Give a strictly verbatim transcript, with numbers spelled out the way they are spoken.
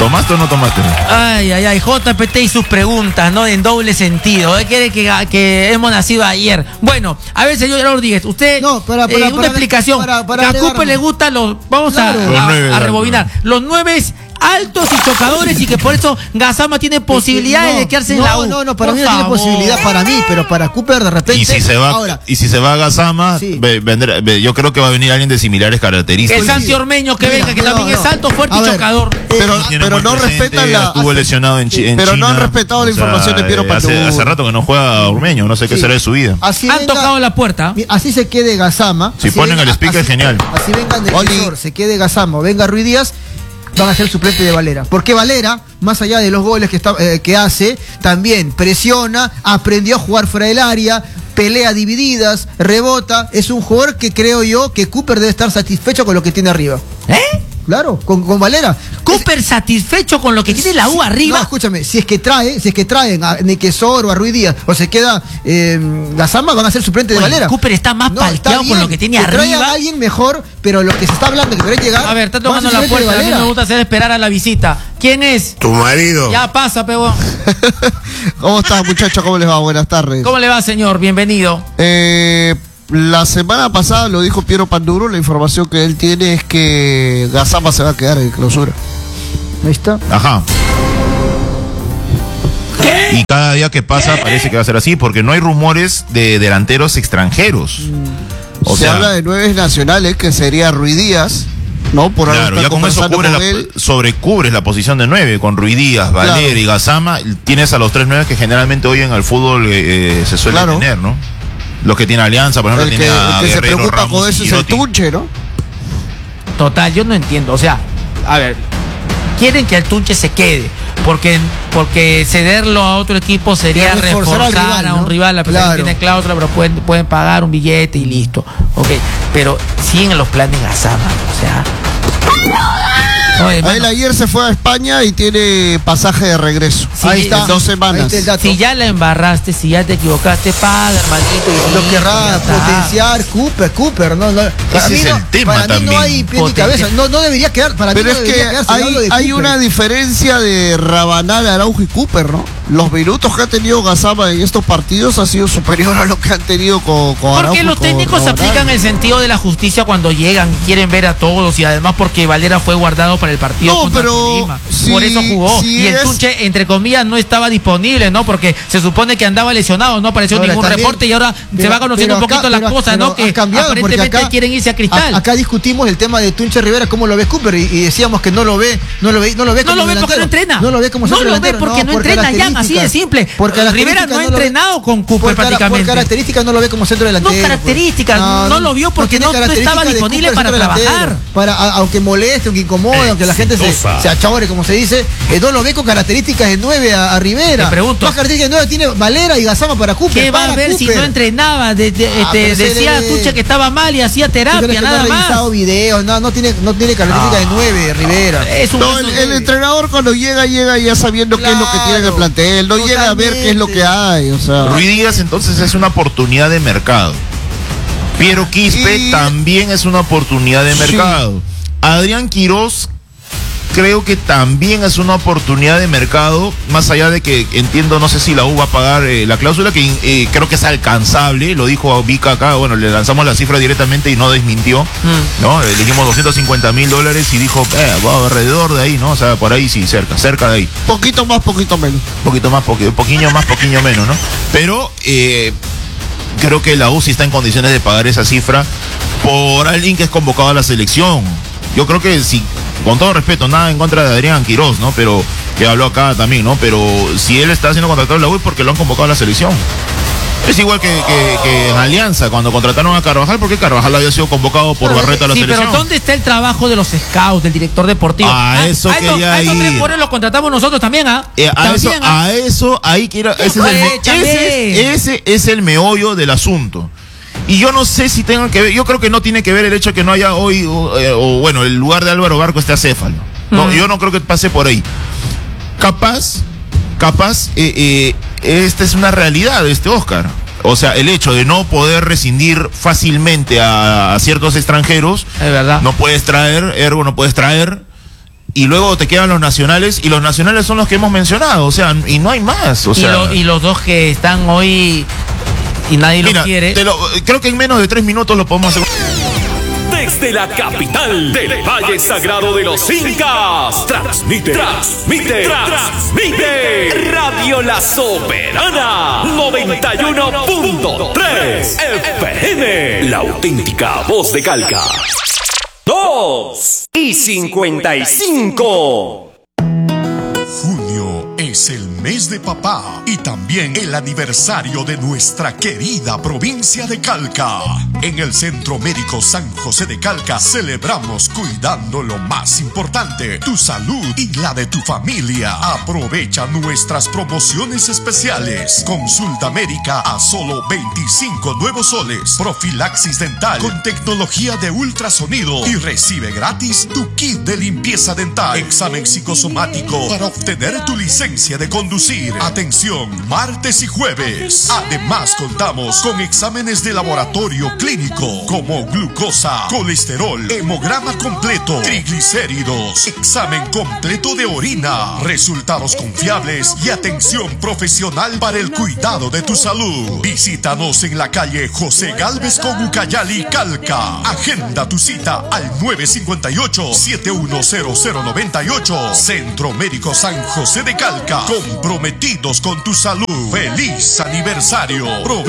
¿Tomaste o no tomaste? Ay, ay, ay, J P T y sus preguntas, ¿no? En doble sentido. ¿Eh? Quiere que, que hemos nacido ayer. Bueno, a ver, señor Rodríguez, usted, no, para, para, eh, una para, explicación. para, para que a agregar, Cooper le gustan los, vamos claro. a, Los a, nueve, a rebobinar, los nueve altos y chocadores y que por eso Gazama tiene posibilidades no, de quedarse no, en la U. No, no, para por mí no favor. tiene posibilidad, para mí, pero para Cooper de repente. Y si se va, ahora, y si se va a Gazama, sí. vendrá, yo creo que va a venir alguien de similares características. El Santi Ormeño que Mira, venga, que no, también no. es alto, fuerte A y ver, chocador. Pero, Tiene pero buen no presente, respetan la. Estuvo lesionado en, Chi- en pero China. no han respetado la información de Piero hace, Panduro. hace rato que no juega Ormeño, no sé qué Sí. será de su vida. así Han venga- tocado la puerta. Así se quede Gazama. Si así ponen venga- al speaker, así- genial. Así vengan de Oli. defensor, se quede Gazama o venga Ruiz Díaz, van a ser suplente de Valera. Porque Valera, más allá de los goles que, está, eh, que hace, también presiona, aprendió a jugar fuera del área, pelea divididas, rebota. Es un jugador que creo yo que Cooper debe estar satisfecho con lo que tiene arriba. ¿Eh? Claro, con, con Valera. Cooper satisfecho con lo que tiene la U arriba. No, escúchame, si es que trae, si es que traen a Nequesor o a Ruiz Díaz, o se queda eh, Gazama, van a ser suplente de Oye, Valera. Cooper está más palteado está con bien, lo que tiene que traigan arriba. a alguien mejor, pero lo que se está hablando que debería llegar. A ver, está va a ser tocando la suplente de puerta. A mí Valera. me gusta hacer esperar a la visita. ¿Quién es? Tu marido. Ya pasa, pebón. ¿Cómo estás, muchachos? ¿Cómo les va? Buenas tardes. ¿Cómo le va, señor? Bienvenido. Eh, la semana pasada lo dijo Piero Panduro, la información que él tiene es que Gazama se va a quedar en clausura. Ahí está. Ajá. Y cada día que pasa parece que va a ser así, porque no hay rumores de delanteros extranjeros. O se sea, habla de nueve nacionales, que sería Ruiz Díaz, ¿no? Por algo claro, está ya con eso conversando cubre con la, él. sobrecubres la posición de nueve, con Ruiz Díaz, Valera Claro. y Gazama. Tienes a los tres nueve que generalmente hoy en el fútbol eh, eh, se suele Claro. tener, ¿no? Los que tiene Alianza, por ejemplo, El que, tiene a el que se Guerrero, preocupa Ramos con y eso es el Girotti. Tunche, ¿no? Total, yo no entiendo. O sea, a ver, quieren que el Tunche se quede, porque porque cederlo a otro equipo sería Y reforzar reforzar al rival, a un ¿no? rival, a pesar Claro. que tiene cláusula, pero pueden, pueden pagar un billete y listo. Ok, pero siguen los planes Gazama, o sea. Oye, A él mano, ayer se fue a España y tiene pasaje de regreso. Sí, Ahí está, en dos Ahí semanas. está el dato. si ya la embarraste, si ya te equivocaste, paga, hermanito. y Lo listo, querrá ya está. potenciar Cooper, Cooper, no, no. Para Ese mí es no, el tema para mí también. no hay pie ni Potenciar. cabeza, no, no debería quedar, para Pero mí es no que debería quedarse al lado hay, de hay Cooper. una diferencia de Rabanal, Araujo y Cooper, ¿no? Los minutos que ha tenido Gazama en estos partidos ha sido superior a lo que han tenido con, con Araujo. Porque y los con técnicos Rabanal. aplican el sentido de la justicia cuando llegan, quieren ver a todos y además porque Valera fue guardado para el partido No, contra pero Tolima. si- Por eso jugó. si y el es- Tunche, entre comillas, no estaba disponible, ¿no? Porque se supone que andaba lesionado, no apareció Ahora, ningún también- reporte y ahora se pero- va conociendo pero un poquito acá- las pero- cosas, pero ¿no? Que ha cambiado, porque aparentemente acá- quieren irse a Cristal. A- acá discutimos el tema de Tunche Rivera, cómo lo ves Cooper, y, y decíamos que no lo ve, no lo ve, no lo ve No como lo ve porque delantero. no entrena. No lo ve como No centro lo ve delantero. porque no por entrena, ya, así de simple. Por Rivera características no ha lo ve- entrenado con Cooper por cara- prácticamente. Por características no lo ve como centro delantero. No características, pues. no lo vio porque tiene no- no estaba características de disponible Cooper para centro delantero. trabajar. Para, a- aunque moleste, aunque incomode, aunque la gente se, Exitosa. se achore, como se dice, eh, no lo ve con características de nueve a, a Rivera. Te pregunto. Más características de nueve tiene Valera y Gazama para Cooper. ¿Qué va a para ver si Cooper. no entrenaba? De- de- Ah, te pero ese decía debe- Tunche que estaba mal y hacía ¿Tú crees terapia, que no nada ha más. revisado videos? No, no tiene, no tiene características de nueve, Rivera. Es un No, el, el entrenador cuando llega, llega ya sabiendo qué es lo que tiene en el plantel, no llega a ver qué es lo que hay, o sea. Ruiz Díaz entonces es una oportunidad de mercado. Piero Quispe Y- también es una oportunidad de Sí. mercado. Adrián Quirós creo que también es una oportunidad de mercado, más allá de que entiendo, no sé si la U va a pagar eh, la cláusula, que eh, creo que es alcanzable, lo dijo Vika acá, bueno, le lanzamos la cifra directamente y no desmintió, Mm. ¿no? Le dijimos doscientos cincuenta mil dólares y dijo, eh, va alrededor de ahí, ¿no? O sea, por ahí sí, cerca, cerca de ahí. Poquito más, poquito menos. Un poquito más, poqui- poquillo más, poquillo menos, ¿no? Pero eh, creo que la U sí está en condiciones de pagar esa cifra por alguien que es convocado a la selección. Yo creo que sí, con todo respeto, nada en contra de Adrián Quirós, ¿no? Pero, que habló acá también, ¿no? Pero si él está siendo contratado en la U es porque lo han convocado a la selección. Es igual que, que, que en Alianza, cuando contrataron a Carvajal, porque Carvajal había sido convocado por Claro, Barreto a la Sí, selección. pero ¿dónde está el trabajo de los scouts, del director deportivo? A eso a quería a esos ir. tres jugadores los contratamos nosotros también, ¿ah? Eh, a, eso, También, ¿ah? a eso, ahí quiero, ese es, el, me- Échame. ese, es- ese es el meollo del asunto. Y yo no sé si tengan que ver, yo creo que no tiene que ver el hecho de que no haya hoy, o, eh, o bueno, el lugar de Álvaro Barco esté acéfalo. No, Mm. yo no creo que pase por ahí. Capaz, capaz, eh, eh, esta es una realidad, este Oscar. O sea, el hecho de no poder rescindir fácilmente a, a ciertos extranjeros, Es verdad. no puedes traer, ergo no puedes traer. y luego te quedan los nacionales, y los nacionales son los que hemos mencionado, o sea, y no hay más. O y, sea, lo- y los dos que están hoy y nadie mira, los quiere. te lo- creo que en menos de tres minutos lo podemos hacer. Desde la capital del Valle Sagrado de los Incas, transmite, transmite, transmite Radio La Soberana noventa y uno punto tres F M, la auténtica voz de Calca. Dos y cincuenta y cinco. Junio es el mes de papá y también el aniversario de nuestra querida provincia de Calca. En el Centro Médico San José de Calca celebramos cuidando lo más importante, tu salud y la de tu familia. Aprovecha nuestras promociones especiales. Consulta médica a solo veinticinco nuevos soles. Profilaxis dental con tecnología de ultrasonido y recibe gratis tu kit de limpieza dental. Examen psicosomático para obtener tu licencia de conducir. Atención, martes y jueves. Además contamos con exámenes de laboratorio clínico como glucosa, colesterol, hemograma completo, triglicéridos, examen completo de orina, resultados confiables y atención profesional para el cuidado de tu salud. Visítanos en la calle José Gálvez con Ucayali, Calca. Agenda tu cita al nueve cinco ocho, siete uno cero cero nueve ocho. Centro Médico San José de Calca, comprometidos con tu salud. ¡Feliz aniversario!